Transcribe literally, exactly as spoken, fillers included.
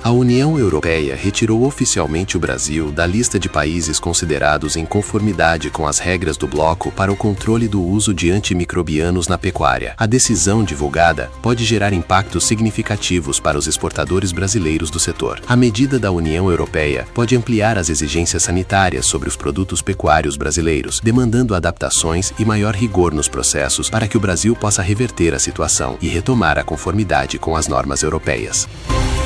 A União Europeia retirou oficialmente o Brasil da lista de países considerados em conformidade com as regras do bloco para o controle do uso de antimicrobianos na pecuária. A decisão divulgada pode gerar impactos significativos para os exportadores brasileiros do setor. A medida da União Europeia pode ampliar as exigências sanitárias sobre os produtos pecuários brasileiros, demandando adaptações e maior rigor nos processos para que o Brasil possa reverter a situação e retomar a conformidade com as normas europeias.